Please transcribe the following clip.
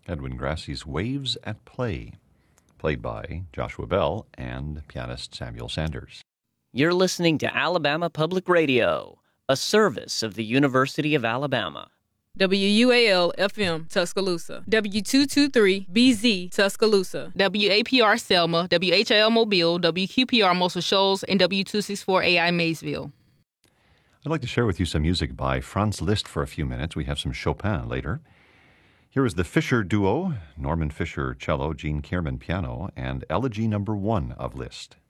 Edwin Grassie's Waves at Play, played by Joshua Bell and pianist Samuel Sanders. You're listening to Alabama Public Radio, a service of the University of Alabama. WUAL-FM, Tuscaloosa. W223-BZ, Tuscaloosa. WAPR Selma, WHIL Mobile, WQPR Muscle Shoals, and W264AI Maysville. I'd like to share with you some music by Franz Liszt for a few minutes. We have some Chopin later. Here is the Fischer Duo, Norman Fischer cello, Gene Kierman piano, and Elegy No. 1 of Liszt.